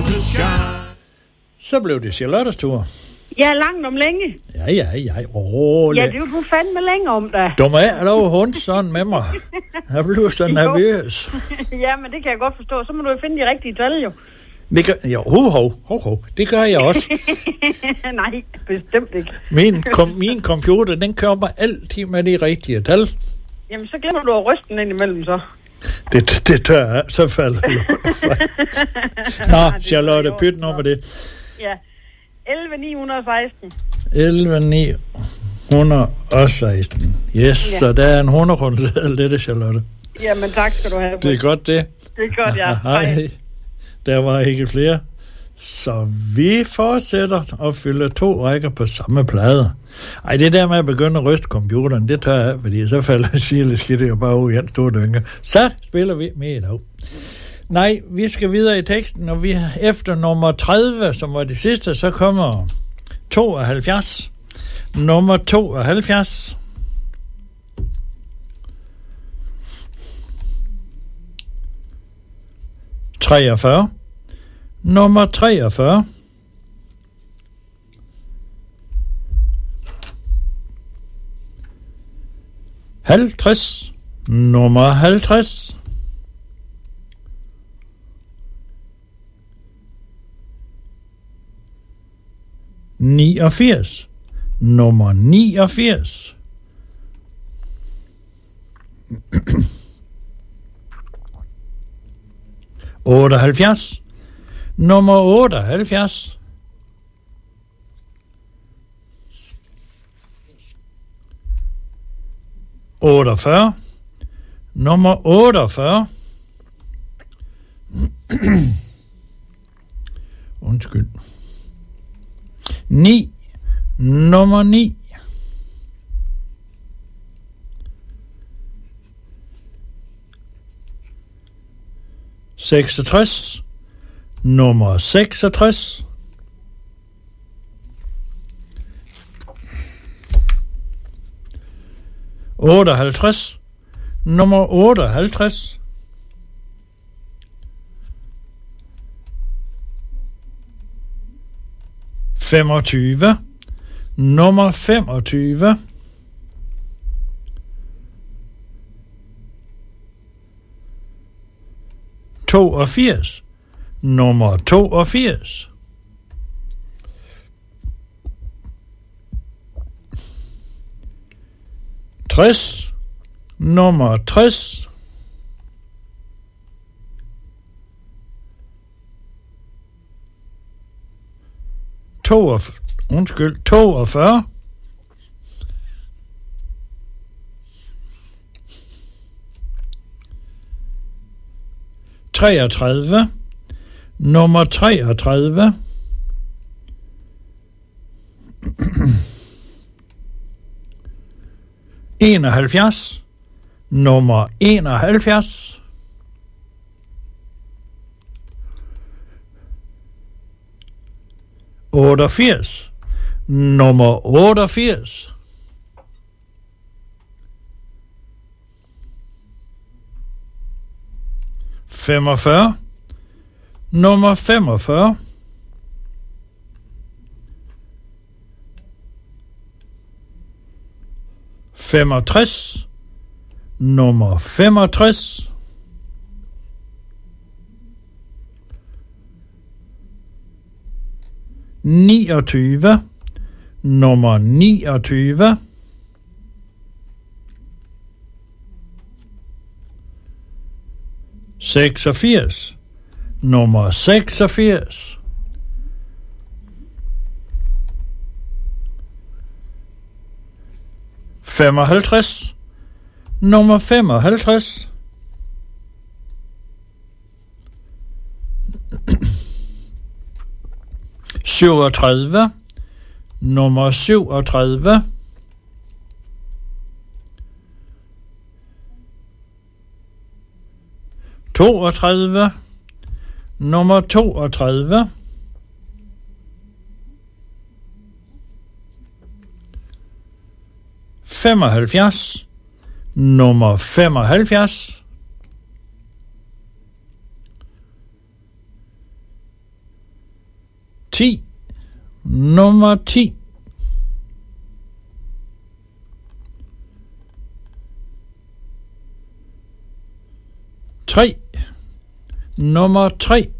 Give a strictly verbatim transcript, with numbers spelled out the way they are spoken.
to shine. Så blev det Charlottes tur. Ja, langt om længe. Ja, ja, ja, rolig. Ja, det er du fandme længe om da. Du må ikke lov hund sådan med mig. Jeg bliver så nervøs. Ja, men det kan jeg godt forstå. Så må du jo finde de rigtige tal, jo. Det gør, jo, ho, ho, ho, ho. Det gør jeg også. Nej, bestemt ikke. Min, kom, min computer, den kører mig altid med de rigtige tal. Jamen, så glemmer du at ryste den ind imellem, så. Det, det, det tør jeg, så falder du. Nå, Charlotte, pyt nummer det. Ja, elleve ni hundrede og seksten. elleve ni hundrede og seksten. Yes, ja. Så der er en hundrede det er Charlotte. Jamen, tak skal du have. Det er godt, det. Det er godt, ja. Hej. Der var ikke flere. Så vi fortsætter og fylder to rækker på samme plade. Ej, det der med at begynde at ryste computeren, det tør jeg, fordi så falder Silas skidt jo bare ud i en stor dynke. Så spiller vi med i dag. Nej, vi skal videre i teksten, og vi efter nummer tredive, som var det sidste, så kommer tooghalvfjerds. Nummer tooghalvfjerds. treogfyrre. Nummer treogfyrre. halvtreds. Nummer halvtreds. niogfirs. Nummer niogfirs. otteoghalvfjerds. Nummer otteoghalvfjerds. otteogfyrre. Nummer otteogfyrre. Undskyld. ni. Nummer ni. seksogtres. Nummer seksogtres. otteoghalvtreds. Nummer otteoghalvtreds. femogtyve. Nummer femogtyve. toogfirs. Nummer toogfirs. tres. Nummer tres. To, undskyld, toogfyrre. treogtredive. Nummer treogtredive. enoghalvfjerds. Nummer enoghalvfjerds. otteogfirs. Nummer otteogfirs. femogfyrre. Nummer femogfyrre. femogtres. Nummer femogtres. niogtyve. Nummer niogtyve. seksogfirs. Nummer seksogfirs. femoghalvtreds. Nummer femoghalvtreds. syvogtredive. Nummer syvogtredive. toogtredive. Nummer toogtredive. femoghalvfjerds. Nummer femoghalvfjerds. ti. Nummer ti. tre. Nummer tre.